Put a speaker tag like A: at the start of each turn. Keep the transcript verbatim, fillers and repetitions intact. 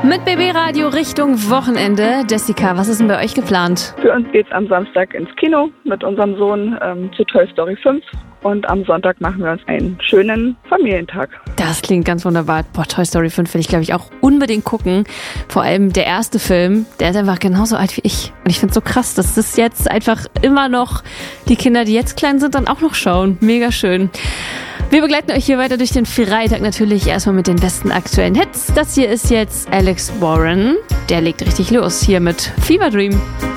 A: Mit B B Radio Richtung Wochenende. Jessica, was ist denn bei euch geplant?
B: Für uns geht's am Samstag ins Kino mit unserem Sohn ähm, zu Toy Story fünf. Und am Sonntag machen wir uns einen schönen Familientag.
A: Das klingt ganz wunderbar. Boah, Toy Story fünf will ich, glaube ich, auch unbedingt gucken. Vor allem der erste Film, der ist einfach genauso alt wie ich. Und ich finde es so krass, dass das jetzt einfach immer noch die Kinder, die jetzt klein sind, dann auch noch schauen. Mega schön. Wir begleiten euch hier weiter durch den Freitag natürlich erstmal mit den besten aktuellen Hits. Das hier ist jetzt Alex Warren. Der legt richtig los hier mit Fever Dream.